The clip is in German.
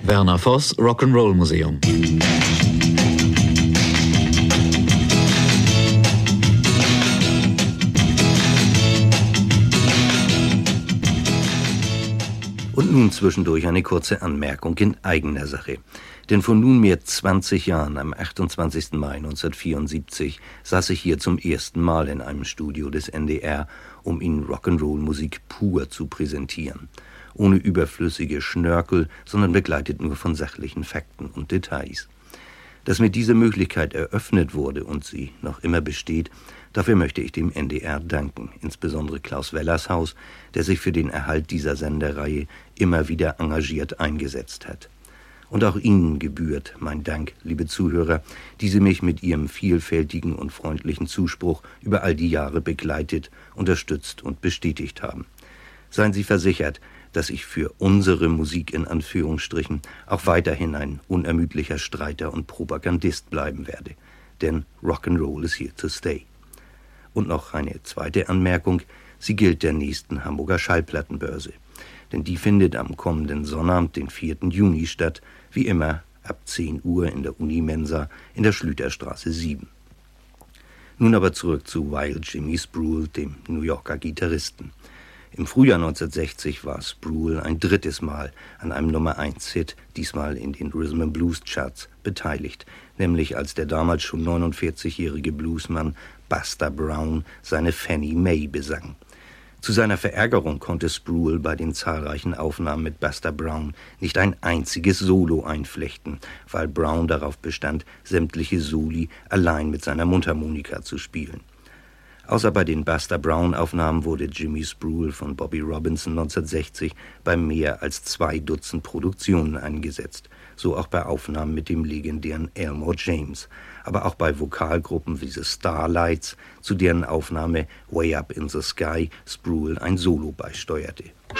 Werner Voss, Rock'n'Roll Museum. Und nun zwischendurch eine kurze Anmerkung in eigener Sache. Denn vor nunmehr 20 Jahren, am 28. Mai 1974, saß ich hier zum ersten Mal in einem Studio des NDR, um Ihnen Rock'n'Roll-Musik pur zu präsentieren. Ohne überflüssige Schnörkel, sondern begleitet nur von sachlichen Fakten und Details. Dass mir diese Möglichkeit eröffnet wurde und sie noch immer besteht, dafür möchte ich dem NDR danken, insbesondere Klaus Wellershaus, der sich für den Erhalt dieser Sendereihe immer wieder engagiert eingesetzt hat. Und auch Ihnen gebührt mein Dank, liebe Zuhörer, die Sie mich mit Ihrem vielfältigen und freundlichen Zuspruch über all die Jahre begleitet, unterstützt und bestätigt haben. Seien Sie versichert, dass ich für unsere Musik in Anführungsstrichen auch weiterhin ein unermüdlicher Streiter und Propagandist bleiben werde. Denn Rock'n'Roll is here to stay. Und noch eine zweite Anmerkung, sie gilt der nächsten Hamburger Schallplattenbörse. Denn die findet am kommenden Sonnabend, den 4. Juni statt, wie immer ab 10 Uhr in der Unimensa in der Schlüterstraße 7. Nun aber zurück zu Wild Jimmy Spruill, dem New Yorker Gitarristen. Im Frühjahr 1960 war Spruill ein drittes Mal an einem Nummer-1-Hit, diesmal in den Rhythm and Blues Charts, beteiligt, nämlich als der damals schon 49-jährige Bluesmann Buster Brown seine Fannie Mae besang. Zu seiner Verärgerung konnte Spruill bei den zahlreichen Aufnahmen mit Buster Brown nicht ein einziges Solo einflechten, weil Brown darauf bestand, sämtliche Soli allein mit seiner Mundharmonika zu spielen. Außer bei den Buster Brown-Aufnahmen wurde Jimmy Spruill von Bobby Robinson 1960 bei mehr als 2 Dutzend Produktionen eingesetzt, so auch bei Aufnahmen mit dem legendären Elmore James, aber auch bei Vokalgruppen wie The Starlights, zu deren Aufnahme Way Up in the Sky Spruill ein Solo beisteuerte.